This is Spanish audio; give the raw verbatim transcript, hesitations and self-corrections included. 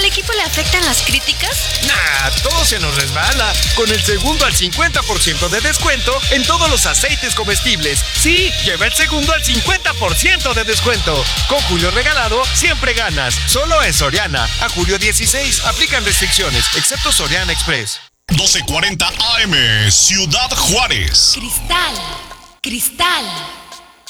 equipo le afectan las críticas? Nah, todo se nos resbala. Con el segundo al cincuenta por ciento de descuento en todos los aceites comestibles. Sí, lleva el segundo al cincuenta por ciento de descuento. Con Julio Regalado, siempre ganas. Solo en Soriana. A julio dieciséis, aplican restricciones, excepto Soriana Express. doce cuarenta A M, Ciudad Juárez. Cristal, Cristal.